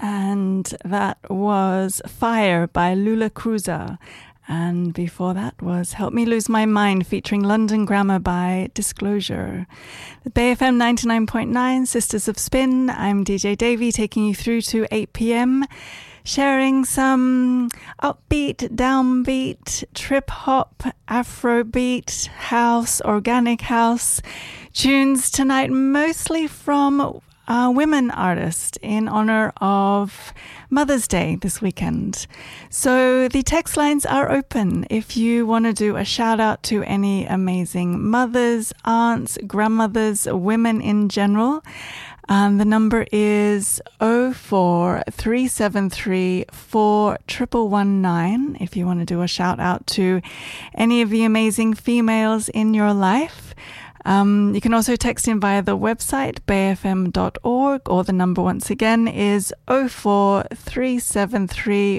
And that was Fire by Lula Cruiser. And before that was Help Me Lose My Mind featuring London Grammar by Disclosure. The Bay FM 99.9 Sisters of Spin. I'm DJ Davey taking you through to 8 p.m. sharing some upbeat, downbeat, trip hop, Afrobeat, house, organic house tunes tonight, mostly from women artists in honor of Mother's Day this weekend. So the text lines are open if you want to do a shout out to any amazing mothers, aunts, grandmothers, women in general. The number is 04373 41119 if you want to do a shout out to any of the amazing females in your life. You can also text in via the website bayfm.org, or the number once again is 04373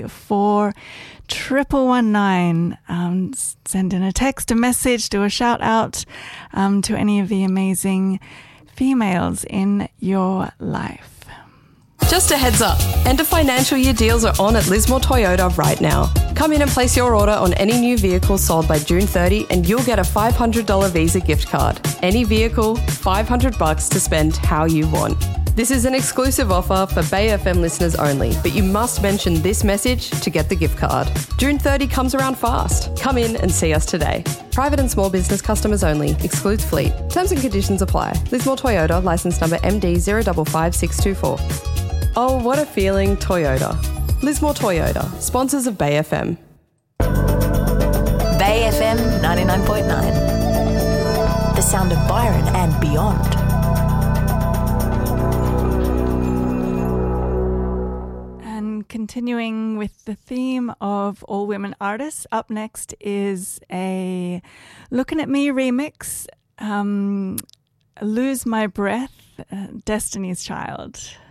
41119. Send in a text, a message, do a shout out to any of the amazing females in your life. Just a heads up, end of financial year deals are on at Lismore Toyota right now. Come in and place your order on any new vehicle sold by June 30 and you'll get a $500 Visa gift card. Any vehicle, $500 to spend how you want. This is an exclusive offer for Bay FM listeners only, but you must mention this message to get the gift card. June 30 comes around fast. Come in and see us today. Private and small business customers only. Excludes fleet. Terms and conditions apply. Lismore Toyota, licence number MD 055624. Oh, what a feeling, Toyota. Lismore Toyota, sponsors of Bay FM. Bay FM 99.9. The sound of Byron and beyond. And continuing with the theme of all women artists, up next is a Looking at Me remix, Lose My Breath, Destiny's Child.